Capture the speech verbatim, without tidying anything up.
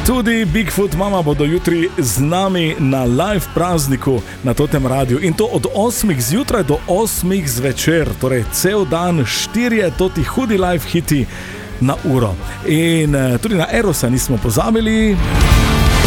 Tudi Bigfoot mama bodo jutri z nami na live prazniku na Totem Radiu in to od osmih zjutraj do osmih zvečer, torej cel dan štirje toti hudi live hiti na uro. In tudi na Erosa nismo pozabili.